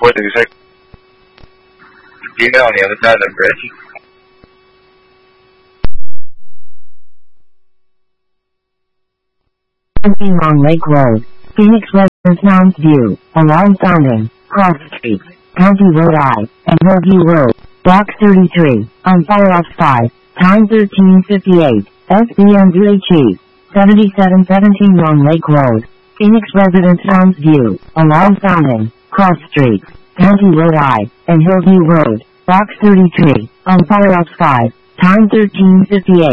46. Female on the other side of the bridge. 17 Long Lake Road, Phoenix Residence Mounds View, Alarm Sounding, Cross Street, County Road I, and Hillview Road, Block 33, on Fire Ops 5, time 13:58, SBMVHE, 7717 Long Lake Road, Phoenix Residence Mounds View, Alarm Sounding, Cross Street, County Road I, and Hillview Road, Block 33, on Fire Ops 5, time 13:58.